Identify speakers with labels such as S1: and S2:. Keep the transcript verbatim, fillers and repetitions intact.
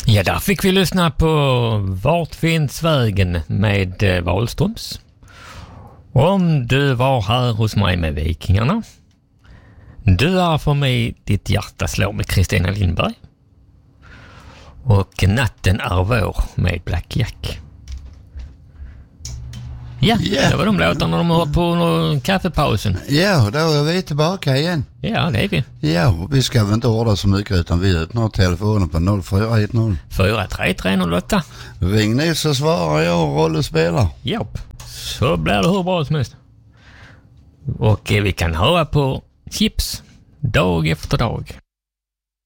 S1: Ja, där fick vi lyssna på Vart finns vägen med eh, Wahlströms. Om du var här hos mig med Vikingarna. Du är för mig ditt hjärta slår med Kristina Lindberg. Och Natten är vår med Black Jack. Ja, yeah. Det var de låtarna de har hört på kaffepausen.
S2: Ja, då är vi tillbaka igen.
S1: Ja, det är vi.
S2: Ja, vi ska väl inte orda så mycket utan vi öppnar telefonen på noll fyra ett noll
S1: fyra tre tre noll åtta.
S2: Ring ni så svarar jag och roll och spelar.
S1: Jopp, så blir det hur bra som helst. Och vi kan höra på Chips dag efter dag.